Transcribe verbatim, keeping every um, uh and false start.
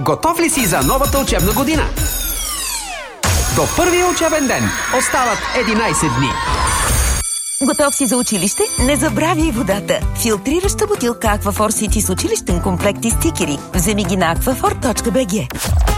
Готов ли си за новата учебна година? До първия учебен ден остават единайсет дни. Готов си за училище? Не забравяй водата. Филтрираща бутилка Аквафор Сити с училищен комплект и стикери. Вземи ги на аквафор точка би джи.